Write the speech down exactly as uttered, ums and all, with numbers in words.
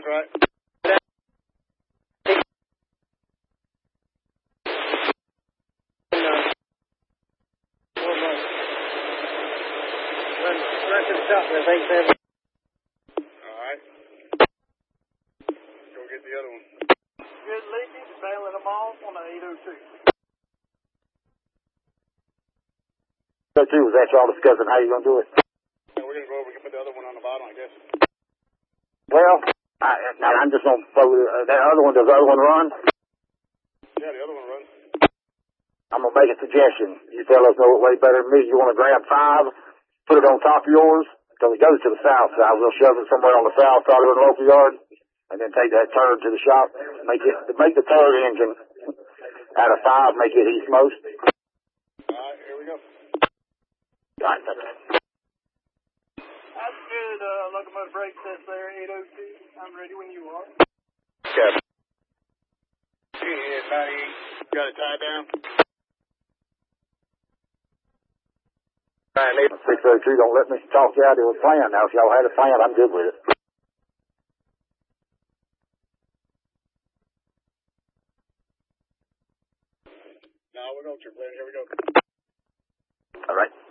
That's right. Run to the top there, eight seven. All right. Go get the other one. Good leakage, bailing them off on the eight oh two. So too, was that y'all discussing how you gonna do it? Yeah, we're gonna go over and put the other one on the bottom, I guess. Well, I, now I'm just gonna throw uh, that other one. Does the other one run? Yeah, the other one runs. I'm gonna make a suggestion. You fellas know it way better than me. You wanna grab five, put it on top of yours, because it goes to the south side. We'll shove it somewhere on the south side of the local yard, and then take that turd to the shop. Make it make the turd engine out of five. Make it east most. All right, here we go. All right, thank you. That's good, uh, locomotive brake test there, eight oh two. I'm ready when you are. Okay. Yeah, ninety-eight. Got it tied down. All right, six oh two, don't let me talk you out of a plan. Now, if y'all had a plan, I'm good with it. No, we're going to your plan. Here we go. All right.